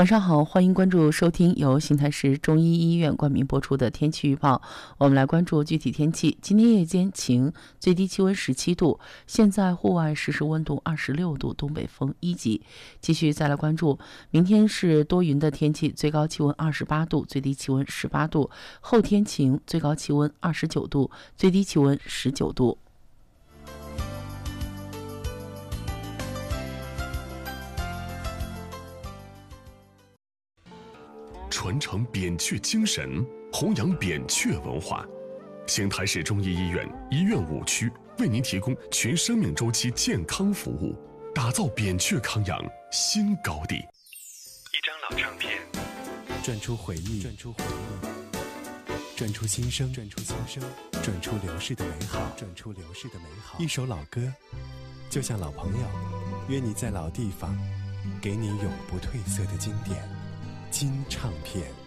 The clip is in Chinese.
晚上好，欢迎关注收听由邢台市中医医院冠名播出的天气预报。我们来关注具体天气。今天夜间晴，最低气温17度，现在户外实时温度26度，东北风1级。继续再来关注，明天是多云的天气，最高气温28度，最低气温18度。后天晴，最高气温29度，最低气温19度。 传承扁鹊精神，弘扬扁鹊文化。邢台市中医医院医院5区为您提供全生命周期健康服务，打造扁鹊康养新高地。 一张老唱片， 转出回忆，转出新生，转出流逝的美好，一首老歌，就像老朋友，约你在老地方，给你永不褪色的经典。金唱片。